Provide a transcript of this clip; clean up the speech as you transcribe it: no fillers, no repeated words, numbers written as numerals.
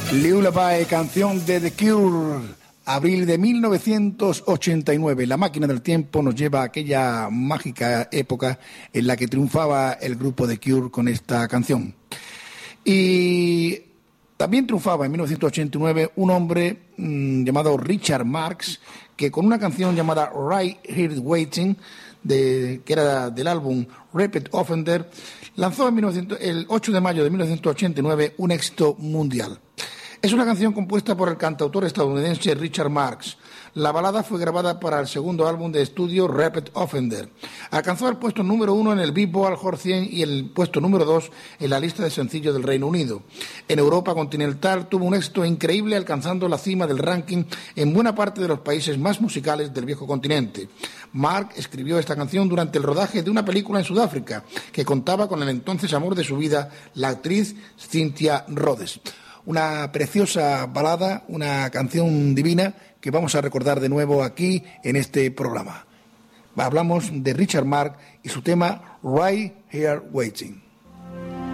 Lullaby, canción de The Cure, abril de 1989. La máquina del tiempo nos lleva a aquella mágica época en la que triunfaba el grupo The Cure con esta canción. Y también triunfaba en 1989 un hombre llamado Richard Marx, que con una canción llamada Right Here Waiting, que era del álbum Repeat Offender, lanzó el 8 de mayo de 1989 un éxito mundial. Es una canción compuesta por el cantautor estadounidense Richard Marx. La balada fue grabada para el segundo álbum de estudio Repeat Offender. Alcanzó el puesto número 1 en el Billboard Hot 100 y el puesto número 2 en la lista de sencillos del Reino Unido. En Europa continental tuvo un éxito increíble, alcanzando la cima del ranking en buena parte de los países más musicales del viejo continente. Mark escribió esta canción durante el rodaje de una película en Sudáfrica que contaba con el entonces amor de su vida, la actriz Cynthia Rhodes. Una preciosa balada, una canción divina que vamos a recordar de nuevo aquí en este programa. Hablamos de Richard Marx y su tema Right Here Waiting.